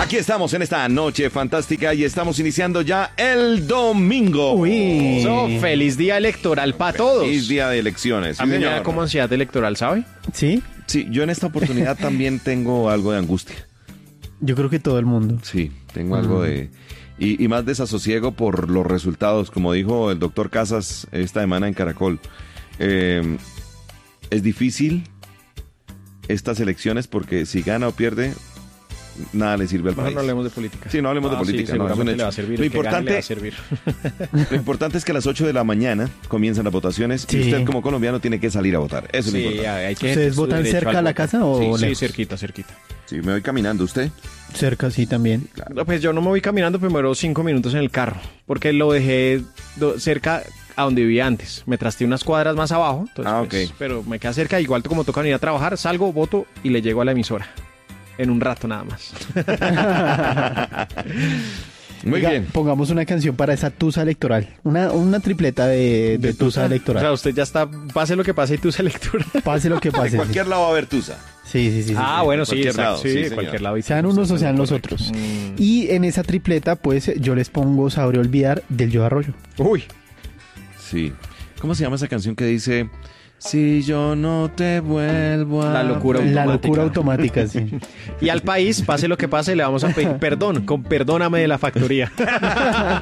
Aquí estamos en esta noche fantástica y estamos iniciando ya el domingo. Uy. So, feliz día electoral para todos. Feliz día de elecciones. A mí me señor. da como ansiedad electoral, ¿sabe? ¿Sí? Sí, yo en esta oportunidad también tengo algo de angustia. Yo creo que todo el mundo. Sí, tengo algo de... Y más desasosiego por los resultados, como dijo el doctor Casas esta semana en Caracol. Es difícil estas elecciones porque si gana o pierde, nada le sirve al Mejor país. no hablemos de política. Sí, no hablemos de política. Sí, no, es un seguramente le va a hecho. servir. Lo el que gane le va a importante, servir. lo importante es que a las 8 de la mañana comienzan las votaciones Sí. y usted como colombiano tiene que salir a votar. Eso es lo Sí, importante. hay que ¿Ustedes su votan derecho cerca al a la voto. casa o Sí, lejos? cerquita. Sí, me voy caminando. ¿Usted? Cerca, sí, también. No, pues yo no me voy caminando, primero 5 minutos en el carro, porque lo dejé cerca a donde vivía antes. Me trasteé unas cuadras más abajo, entonces, pues, ok. pero me queda cerca, igual como toca venir a trabajar, salgo, voto y le llego a la emisora. En un rato nada más. Muy Oiga, bien. Pongamos una canción para esa tusa electoral. Una tripleta de tusa O sea, electoral. usted ya está, pase lo que pase y tú esa lectura. Pase lo que De pase. sí. cualquier lado va a haber tusa. Sí. Ah, bueno, sí, cualquier exacto, lado, sí, sí, de señor. cualquier lado. Sean unos o sean los otros. Y en esa tripleta, pues, yo les pongo Sabré Olvidar del Yo Arroyo. Uy, Sí. ¿Cómo se llama esa canción que dice... Si yo no te vuelvo a... La locura ver"? La locura automática, sí. y al país, pase lo que pase, le vamos a pedir perdón, con perdóname de la factoría.